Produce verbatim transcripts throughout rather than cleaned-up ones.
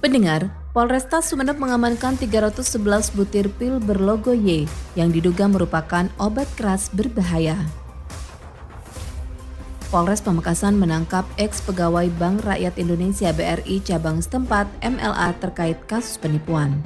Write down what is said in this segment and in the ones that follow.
Pendengar, Polresta Sumeneb mengamankan tiga ratus sebelas butir pil berlogo Y yang diduga merupakan obat keras berbahaya. Polres Pamekasan menangkap ex-pegawai Bank Rakyat Indonesia B R I cabang setempat M L A terkait kasus penipuan.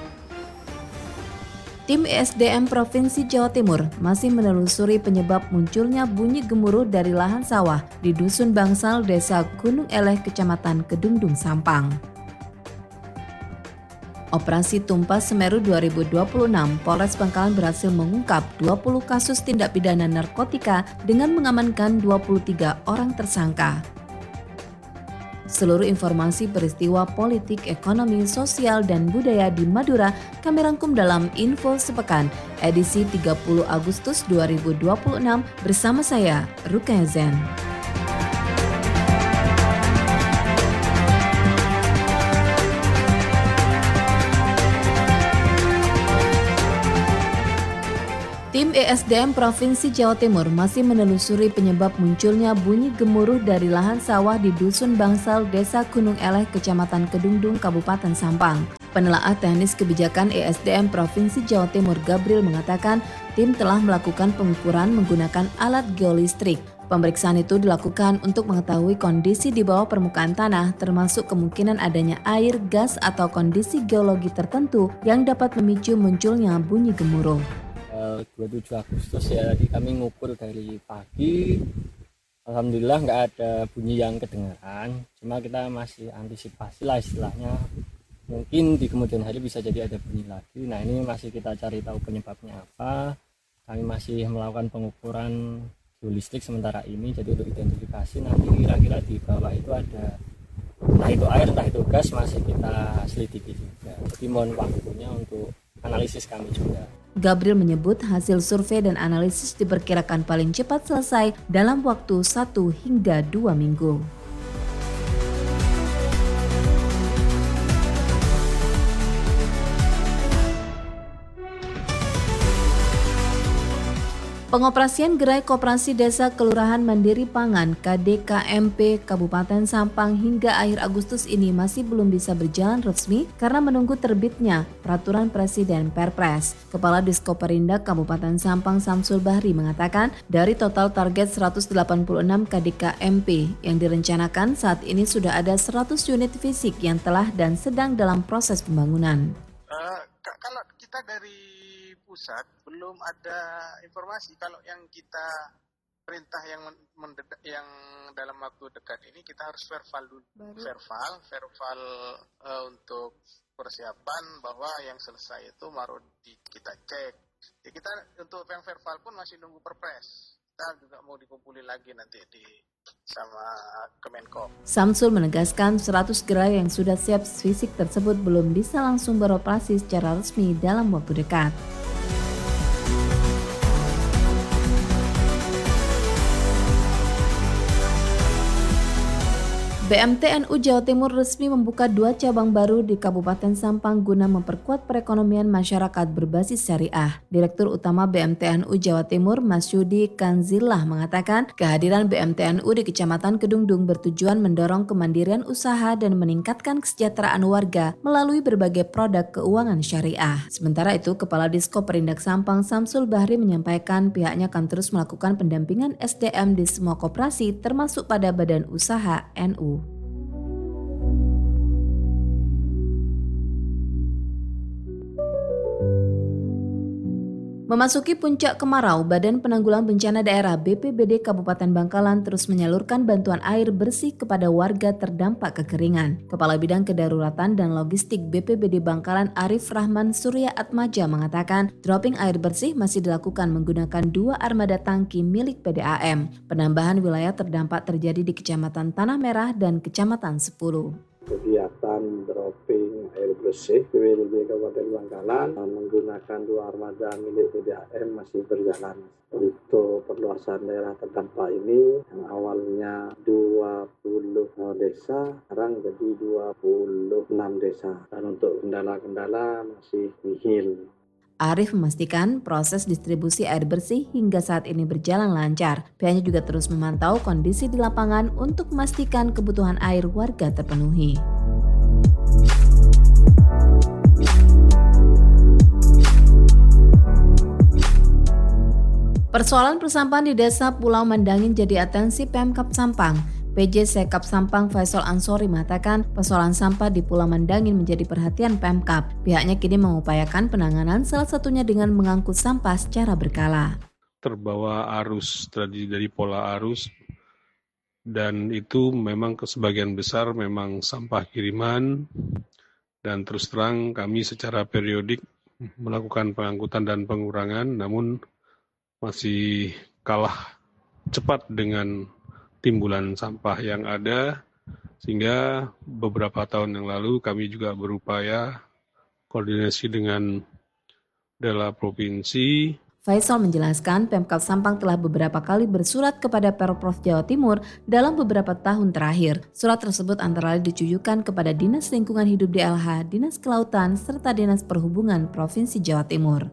Tim E S D M Provinsi Jawa Timur masih menelusuri penyebab munculnya bunyi gemuruh dari lahan sawah di Dusun Bangsal, Desa Gunung Eleh, Kecamatan Kedungdung, Sampang. Operasi Tumpas Semeru dua ribu dua puluh enam, Polres Bangkalan berhasil mengungkap dua puluh kasus tindak pidana narkotika dengan mengamankan dua puluh tiga orang tersangka. Seluruh informasi peristiwa politik, ekonomi, sosial, dan budaya di Madura kami rangkum dalam Info Sepekan, edisi tiga puluh Agustus dua ribu dua puluh enam bersama saya, Rukaya Zen. Tim E S D M Provinsi Jawa Timur masih menelusuri penyebab munculnya bunyi gemuruh dari lahan sawah di Dusun Bangsal, Desa Gunung Eleh, Kecamatan Kedungdung, Kabupaten Sampang. Penelaah Teknis Kebijakan E S D M Provinsi Jawa Timur Gabriel mengatakan tim telah melakukan pengukuran menggunakan alat geolistrik. Pemeriksaan itu dilakukan untuk mengetahui kondisi di bawah permukaan tanah, termasuk kemungkinan adanya air, gas, atau kondisi geologi tertentu yang dapat memicu munculnya bunyi gemuruh. dua puluh tujuh Agustus ya, tadi kami ngukur dari pagi, alhamdulillah nggak ada bunyi yang kedengaran, cuma kita masih antisipasi lah istilahnya, mungkin di kemudian hari bisa jadi ada bunyi lagi. Nah, ini masih kita cari tahu penyebabnya apa. Kami masih melakukan pengukuran geolistrik sementara ini, jadi untuk identifikasi nanti kira-kira di bawah itu ada entah itu air entah itu gas, masih kita selidiki juga, jadi mohon waktunya untuk analisis kami juga. Gabriel menyebut hasil survei dan analisis diperkirakan paling cepat selesai dalam waktu satu hingga dua minggu. Pengoperasian Gerai Koperasi Desa Kelurahan Mandiri Pangan K D K M P Kabupaten Sampang hingga akhir Agustus ini masih belum bisa berjalan resmi karena menunggu terbitnya Peraturan Presiden Perpres. Kepala Diskoperindak Kabupaten Sampang Samsul Bahri mengatakan dari total target seratus delapan puluh enam K D K M P yang direncanakan saat ini sudah ada seratus unit fisik yang telah dan sedang dalam proses pembangunan. Uh, kalau kita dari pusat belum ada informasi. Kalau yang kita perintah yang mendedak, yang dalam waktu dekat ini kita harus verbal dulu. Baru. Verbal, verbal uh, untuk persiapan bahwa yang selesai itu baru di, kita cek. Ya, kita untuk yang verbal pun masih nunggu perpres. Kita juga mau dikumpulin lagi nanti di sama Kemenko. Samsul menegaskan seratus gerai yang sudah siap fisik tersebut belum bisa langsung beroperasi secara resmi dalam waktu dekat. B M T N U Jawa Timur resmi membuka dua cabang baru di Kabupaten Sampang guna memperkuat perekonomian masyarakat berbasis syariah. Direktur Utama B M T N U Jawa Timur, Mas Yudi Kanzillah mengatakan kehadiran B M T N U di Kecamatan Kedungdung bertujuan mendorong kemandirian usaha dan meningkatkan kesejahteraan warga melalui berbagai produk keuangan syariah. Sementara itu, Kepala Diskoperindak Sampang Samsul Bahri menyampaikan pihaknya akan terus melakukan pendampingan S D M di semua koperasi termasuk pada badan usaha N U. Memasuki puncak kemarau, Badan Penanggulangan Bencana Daerah B P B D Kabupaten Bangkalan terus menyalurkan bantuan air bersih kepada warga terdampak kekeringan. Kepala Bidang Kedaruratan dan Logistik B P B D Bangkalan Arif Rahman Surya Atmaja mengatakan dropping air bersih masih dilakukan menggunakan dua armada tangki milik P D A M. Penambahan wilayah terdampak terjadi di Kecamatan Tanah Merah dan Kecamatan Sepuluh. Kegiatan dropping air bersih B P B D Kabupaten Bangkalan menggunakan dua armada milik P D A M masih berjalan. Untuk perluasan daerah terdampak ini yang awalnya dua puluh desa sekarang jadi dua puluh enam desa, dan untuk kendala-kendala masih nihil. Arif memastikan proses distribusi air bersih hingga saat ini berjalan lancar. Pihaknya juga terus memantau kondisi di lapangan untuk memastikan kebutuhan air warga terpenuhi. Persoalan persampahan di Desa Pulau Mandangin jadi atensi Pemkab Sampang. P J Sekap Sampang Faisal Ansori mengatakan persoalan sampah di Pulau Mandangin menjadi perhatian Pemkab. Pihaknya kini mengupayakan penanganan salah satunya dengan mengangkut sampah secara berkala. Terbawa arus tadi dari pola arus dan itu memang ke sebagian besar memang sampah kiriman dan terus terang kami secara periodik melakukan pengangkutan dan pengurangan namun masih kalah cepat dengan timbulan sampah yang ada, sehingga beberapa tahun yang lalu kami juga berupaya koordinasi dengan Dela Provinsi. Faisal menjelaskan Pemkab Sampang telah beberapa kali bersurat kepada Pemprov Jawa Timur dalam beberapa tahun terakhir. Surat tersebut antara lain ditujukan kepada Dinas Lingkungan Hidup D L H, Dinas Kelautan, serta Dinas Perhubungan Provinsi Jawa Timur.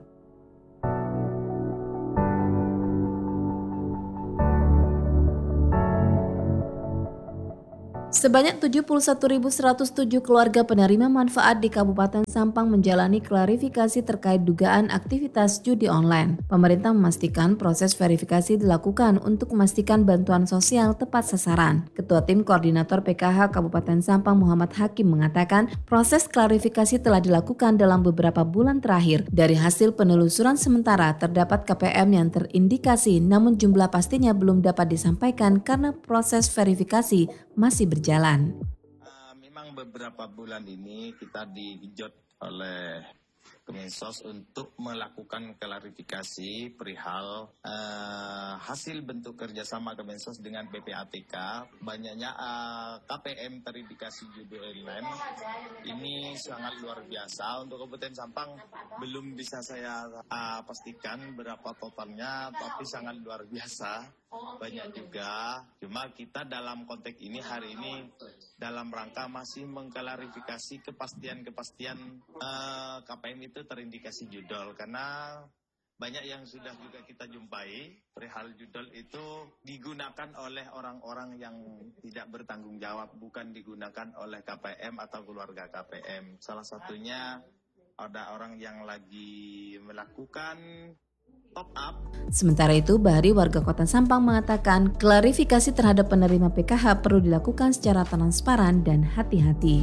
Sebanyak tujuh puluh satu ribu seratus tujuh keluarga penerima manfaat di Kabupaten Sampang menjalani klarifikasi terkait dugaan aktivitas judi online. Pemerintah memastikan proses verifikasi dilakukan untuk memastikan bantuan sosial tepat sasaran. Ketua Tim Koordinator P K H Kabupaten Sampang Muhammad Hakim mengatakan proses klarifikasi telah dilakukan dalam beberapa bulan terakhir. Dari hasil penelusuran sementara terdapat K P M yang terindikasi namun jumlah pastinya belum dapat disampaikan karena proses verifikasi masih berjalan. Jalan. Uh, memang beberapa bulan ini kita dijot oleh Kemensos untuk melakukan klarifikasi perihal uh, hasil bentuk kerjasama Kemensos dengan P P A T K. Banyaknya uh, K P M terindikasi judi online ini sangat luar biasa. Untuk Kabupaten Sampang belum bisa saya uh, pastikan berapa totalnya, tapi sangat luar biasa. Banyak juga, cuma kita dalam konteks ini hari ini dalam rangka masih mengklarifikasi kepastian-kepastian uh, K P M itu terindikasi judol, karena banyak yang sudah juga kita jumpai perihal judol itu digunakan oleh orang-orang yang tidak bertanggung jawab, bukan digunakan oleh K P M atau keluarga K P M. Salah satunya ada orang yang lagi melakukan top up. Sementara itu, Bahri warga Kota Sampang mengatakan klarifikasi terhadap penerima P K H perlu dilakukan secara transparan dan hati-hati.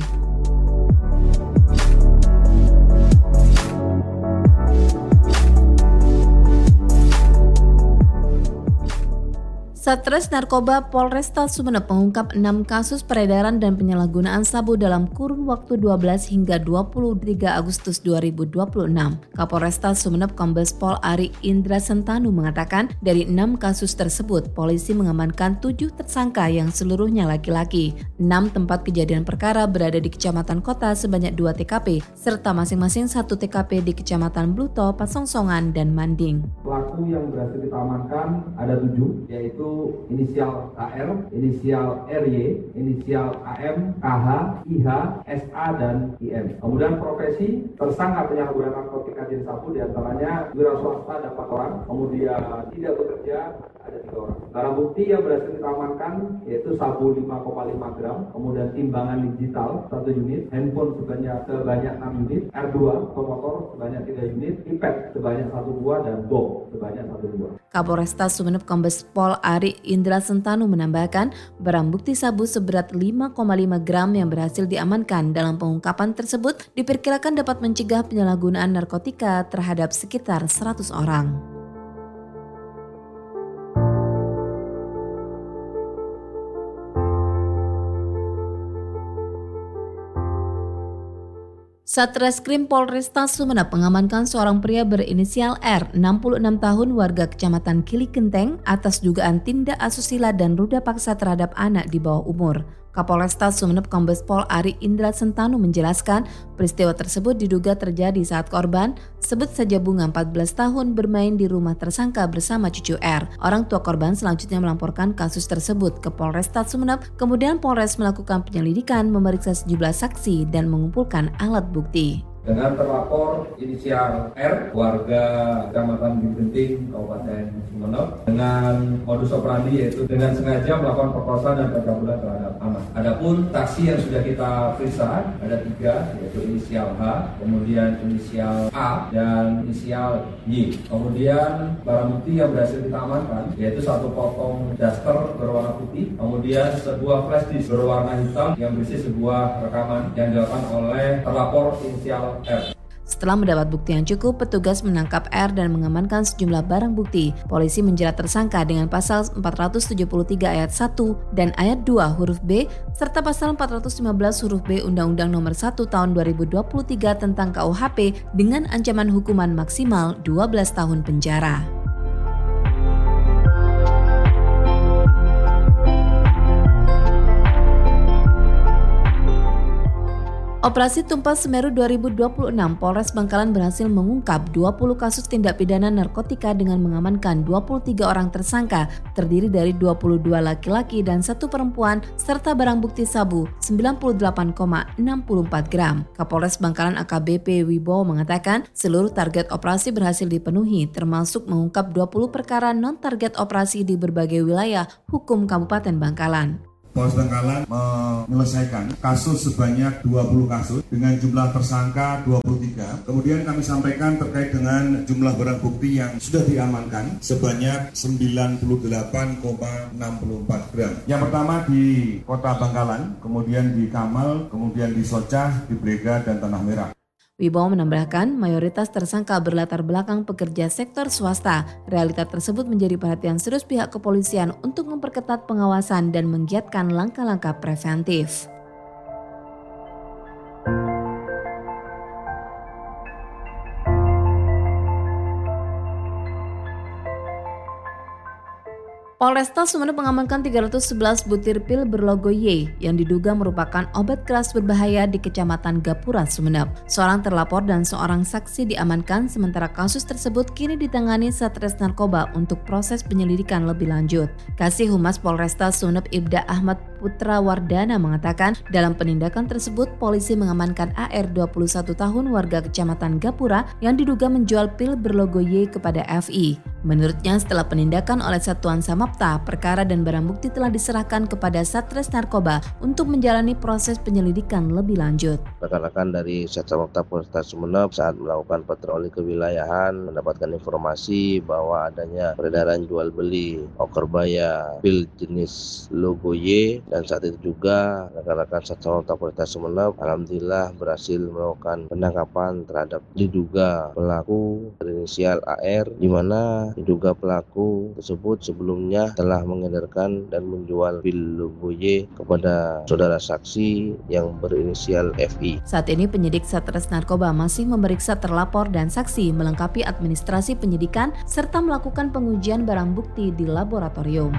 Satres Narkoba Polresta Sumeneb mengungkap enam kasus peredaran dan penyalahgunaan sabu dalam kurun waktu dua belas hingga dua puluh tiga Agustus dua ribu dua puluh enam. Kapolresta Sumeneb Kombes Pol Ari Indra Sentanu mengatakan dari enam kasus tersebut, polisi mengamankan tujuh tersangka yang seluruhnya laki-laki. enam tempat kejadian perkara berada di Kecamatan Kota sebanyak dua T K P, serta masing-masing satu T K P di Kecamatan Bluto, Pasongsongan, dan Manding. Pelaku yang berhasil kita amankan ada tujuh, yaitu inisial K R, inisial R Y, inisial A M, K H, I H, S A, dan I M. Kemudian profesi tersangka penyalahgunaan narkotika jenis sabu diantaranya wira swasta ada empat orang, kemudian tidak bekerja ada tiga orang. Barang bukti yang berhasil kita amankan yaitu sabu lima koma lima gram, kemudian timbangan digital satu unit, handphone sebanyak sebanyak enam unit, R dua atau motor sebanyak tiga unit, iPad sebanyak satu buah, dan bom sebanyak satu buah. Kapolresta Sumeneb Kombes Pol Ari Indra Sentanu menambahkan barang bukti sabu seberat lima koma lima gram yang berhasil diamankan dalam pengungkapan tersebut diperkirakan dapat mencegah penyalahgunaan narkotika terhadap sekitar seratus orang. Satreskrim Polresta Sumeneb mengamankan seorang pria berinisial R, enam puluh enam tahun, warga Kecamatan Kili Genteng atas dugaan tindak asusila dan ruda paksa terhadap anak di bawah umur. Kapolresta Sumeneb Kombes Pol Ari Indra Sentanu menjelaskan peristiwa tersebut diduga terjadi saat korban, sebut saja Bunga empat belas tahun, bermain di rumah tersangka bersama cucu R. Orang tua korban selanjutnya melaporkan kasus tersebut ke Polresta Sumeneb, kemudian Polres melakukan penyelidikan, memeriksa sejumlah saksi dan mengumpulkan alat bukti. dengan terlapor inisial R, warga Kecamatan Binting, Kabupaten Sumeneb, dengan modus operandi yaitu dengan sengaja melakukan perkosaan dan pencabulan terhadap anak. Adapun saksi yang sudah kita periksa ada tiga, yaitu inisial H, kemudian inisial A, dan inisial Y. Kemudian barang bukti yang berhasil kita amankan yaitu satu potong daster berwarna putih, kemudian sebuah flash disk berwarna hitam yang berisi sebuah rekaman yang dilakukan oleh terlapor inisial R. Setelah mendapat bukti yang cukup, petugas menangkap R dan mengamankan sejumlah barang bukti. Polisi menjerat tersangka dengan pasal empat ratus tujuh puluh tiga ayat satu dan ayat dua huruf B serta pasal empat ratus lima belas huruf B Undang-Undang Nomor satu Tahun dua ribu dua puluh tiga tentang K U H P dengan ancaman hukuman maksimal dua belas tahun penjara. Operasi Tumpas Semeru dua ribu dua puluh enam, Polres Bangkalan berhasil mengungkap dua puluh kasus tindak pidana narkotika dengan mengamankan dua puluh tiga orang tersangka, terdiri dari dua puluh dua laki-laki dan satu perempuan, serta barang bukti sabu sembilan puluh delapan koma enam empat gram. Kapolres Bangkalan A K B P Wibowo mengatakan seluruh target operasi berhasil dipenuhi, termasuk mengungkap dua puluh perkara non-target operasi di berbagai wilayah hukum Kabupaten Bangkalan. Polres Bangkalan menyelesaikan kasus sebanyak dua puluh kasus dengan jumlah tersangka dua puluh tiga. Kemudian kami sampaikan terkait dengan jumlah barang bukti yang sudah diamankan sebanyak sembilan puluh delapan koma enam empat gram. Yang pertama di Kota Bangkalan, kemudian di Kamal, kemudian di Socah, di Brega, dan Tanah Merah. Wibowo menambahkan mayoritas tersangka berlatar belakang pekerja sektor swasta. Realita tersebut menjadi perhatian serius pihak kepolisian untuk memperketat pengawasan dan menggiatkan langkah-langkah preventif. Polresta Sumeneb mengamankan tiga ratus sebelas butir pil berlogo Y yang diduga merupakan obat keras berbahaya di Kecamatan Gapura, Sumeneb. Seorang terlapor dan seorang saksi diamankan, sementara kasus tersebut kini ditangani Satres Narkoba untuk proses penyelidikan lebih lanjut. Kasih Humas Polresta Sumeneb Ibda Ahmad Putra Wardana mengatakan dalam penindakan tersebut polisi mengamankan A R dua puluh satu tahun warga Kecamatan Gapura yang diduga menjual pil berlogo Y kepada F I. Menurutnya setelah penindakan oleh Satuan Samapta, perkara dan barang bukti telah diserahkan kepada Satres Narkoba untuk menjalani proses penyelidikan lebih lanjut. Rekan-rekan dari Satsamapta Polresta Sumeneb saat melakukan patroli kewilayahan mendapatkan informasi bahwa adanya peredaran jual beli okerbaya pil jenis logo Y, dan saat itu juga rekan-rekan Satsamapta Polresta Sumeneb alhamdulillah berhasil melakukan penangkapan terhadap diduga pelaku berinisial A R, di mana diduga pelaku tersebut sebelumnya telah mengedarkan dan menjual pil logo Y kepada saudara saksi yang berinisial F I. Saat ini penyidik Satres Narkoba masih memeriksa terlapor dan saksi, melengkapi administrasi penyidikan serta melakukan pengujian barang bukti di laboratorium.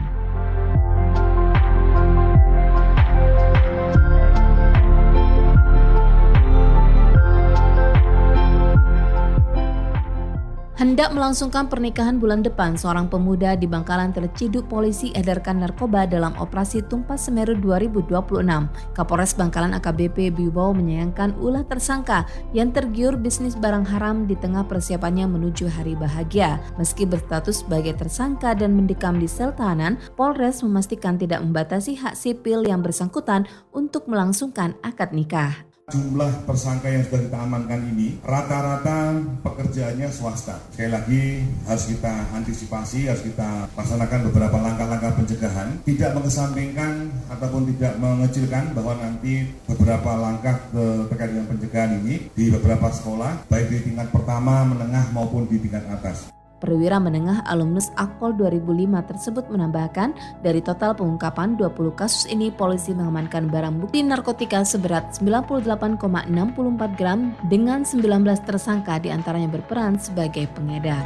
Hendak melangsungkan pernikahan bulan depan, seorang pemuda di Bangkalan terciduk polisi edarkan narkoba dalam operasi Tumpas Semeru dua ribu dua puluh enam. Kapolres Bangkalan A K B P Wibowo menyayangkan ulah tersangka yang tergiur bisnis barang haram di tengah persiapannya menuju hari bahagia. Meski berstatus sebagai tersangka dan mendekam di sel tahanan, Polres memastikan tidak membatasi hak sipil yang bersangkutan untuk melangsungkan akad nikah. Jumlah tersangka yang sudah kita amankan ini rata-rata pekerjaannya swasta. Sekali lagi harus kita antisipasi, harus kita laksanakan beberapa langkah-langkah pencegahan. Tidak mengesampingkan ataupun tidak mengecilkan bahwa nanti beberapa langkah terkait dengan pencegahan ini di beberapa sekolah, baik di tingkat pertama, menengah maupun di tingkat atas. Perwira Menengah Alumnus Akpol dua ribu lima tersebut menambahkan, dari total pengungkapan dua puluh kasus ini, polisi mengamankan barang bukti narkotika seberat sembilan puluh delapan koma enam empat gram dengan sembilan belas tersangka diantaranya berperan sebagai pengedar.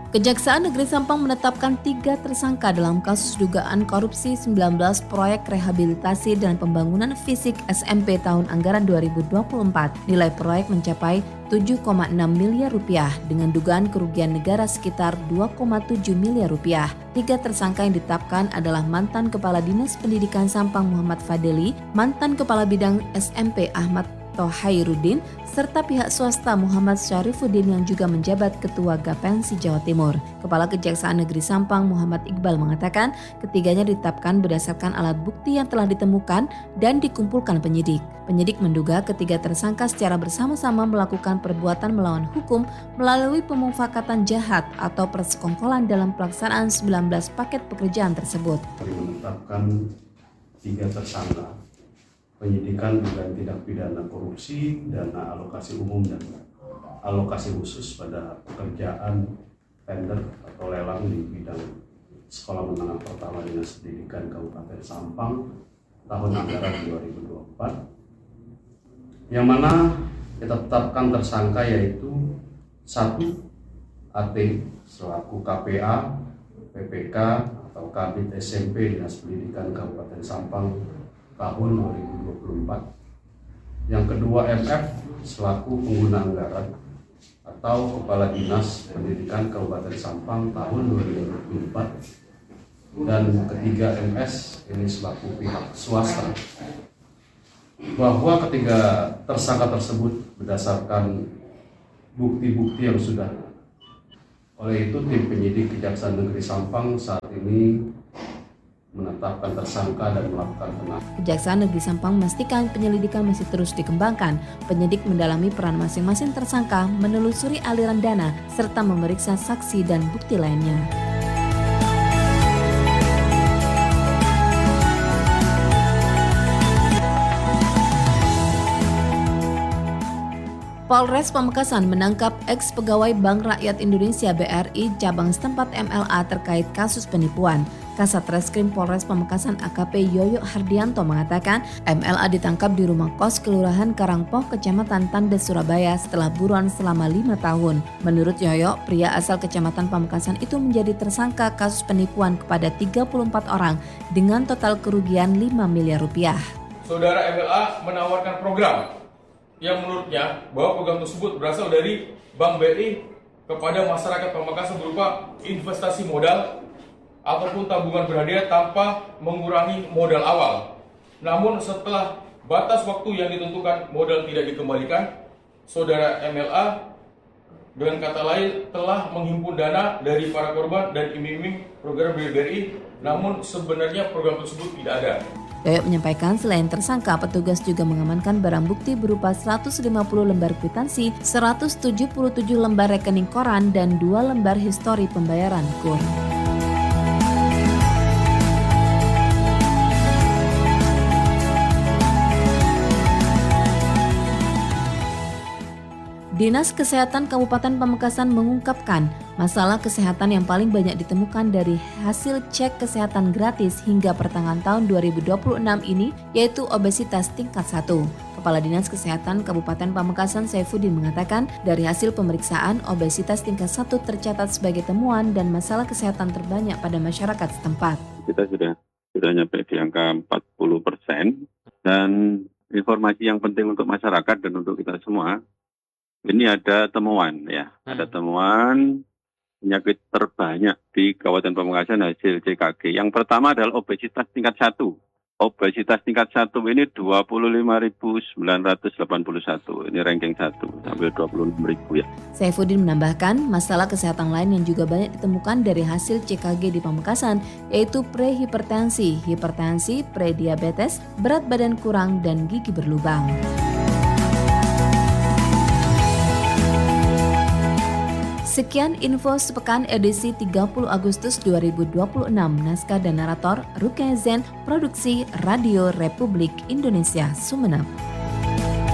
Kejaksaan Negeri Sampang menetapkan tiga tersangka dalam kasus dugaan korupsi sembilan belas proyek rehabilitasi dan pembangunan fisik S M P tahun anggaran dua ribu dua puluh empat. Nilai proyek mencapai tujuh koma enam miliar rupiah dengan dugaan kerugian negara sekitar dua koma tujuh miliar rupiah. Tiga tersangka yang ditetapkan adalah mantan Kepala Dinas Pendidikan Sampang Muhammad Fadeli, mantan Kepala Bidang S M P Ahmad Tohairudin, serta pihak swasta Muhammad Syarifuddin yang juga menjabat Ketua Gapensi Jawa Timur. Kepala Kejaksaan Negeri Sampang Muhammad Iqbal mengatakan ketiganya ditetapkan berdasarkan alat bukti yang telah ditemukan dan dikumpulkan penyidik. Penyidik menduga ketiga tersangka secara bersama-sama melakukan perbuatan melawan hukum melalui pemufakatan jahat atau persekongkolan dalam pelaksanaan sembilan belas paket pekerjaan tersebut. Menetapkan tiga tersangka penyidikan dugaan tindak pidana korupsi, dana alokasi umum dan alokasi khusus pada pekerjaan tender atau lelang di bidang Sekolah Menengah Pertama Dinas Pendidikan Kabupaten Sampang tahun anggaran dua ribu dua puluh empat, yang mana kita tetapkan tersangka yaitu satu A T selaku K P A, P P K atau Kabid S M P Dinas Pendidikan Kabupaten Sampang tahun dua ribu dua puluh empat. Yang kedua M F selaku pengguna anggaran atau Kepala Dinas Pendidikan Kabupaten Sampang tahun dua ribu dua puluh empat. Dan ketiga M S ini selaku pihak swasta. Bahwa ketiga tersangka tersebut berdasarkan bukti-bukti yang sudah. Oleh itu tim penyidik Kejaksaan Negeri Sampang saat ini menetapkan tersangka dan melakukan penangkapan. Kejaksaan Negeri Sampang memastikan penyelidikan masih terus dikembangkan. Penyidik mendalami peran masing-masing tersangka, menelusuri aliran dana, serta memeriksa saksi dan bukti lainnya. Polres Pamekasan menangkap ex-pegawai Bank Rakyat Indonesia B R I cabang setempat M L A terkait kasus penipuan. Kasat Reskrim Polres Pamekasan A K P Yoyo Hardianto mengatakan M L A ditangkap di rumah kos Kelurahan Karangpoh, Kecamatan Tandes, Surabaya setelah buron selama lima tahun. Menurut Yoyo, pria asal Kecamatan Pamekasan itu menjadi tersangka kasus penipuan kepada tiga puluh empat orang dengan total kerugian lima miliar rupiah. Saudara M L A menawarkan program yang menurutnya bahwa program tersebut berasal dari Bank B R I kepada masyarakat Pamekasan berupa investasi modal ataupun tabungan berhadiah tanpa mengurangi modal awal. Namun setelah batas waktu yang ditentukan modal tidak dikembalikan, saudara M L A dengan kata lain telah menghimpun dana dari para korban dan iming-iming program B R I, namun sebenarnya program tersebut tidak ada. Yoyo menyampaikan selain tersangka, petugas juga mengamankan barang bukti berupa seratus lima puluh lembar kwitansi, seratus tujuh puluh tujuh lembar rekening koran, dan dua lembar histori pembayaran kur. Dinas Kesehatan Kabupaten Pamekasan mengungkapkan masalah kesehatan yang paling banyak ditemukan dari hasil cek kesehatan gratis hingga pertengahan tahun dua ribu dua puluh enam ini yaitu obesitas tingkat satu. Kepala Dinas Kesehatan Kabupaten Pamekasan Saifuddin mengatakan dari hasil pemeriksaan obesitas tingkat satu tercatat sebagai temuan dan masalah kesehatan terbanyak pada masyarakat setempat. Kita sudah sudah nyampe di angka empat puluh persen dan informasi yang penting untuk masyarakat dan untuk kita semua. Ini ada temuan ya, hmm. ada temuan penyakit terbanyak di Kabupaten Pamekasan hasil C K G. Yang pertama adalah obesitas tingkat satu. Obesitas tingkat satu ini dua puluh lima ribu sembilan ratus delapan puluh satu. Ini ranking satu sampai dua puluh enam ribu ya. Saifuddin menambahkan masalah kesehatan lain yang juga banyak ditemukan dari hasil C K G di Pamekasan yaitu prehipertensi, hipertensi, prediabetes, berat badan kurang, dan gigi berlubang. Sekian info sepekan edisi tiga puluh Agustus dua ribu dua puluh enam. Naskah dan narator Rukia Zen, produksi Radio Republik Indonesia Sumeneb.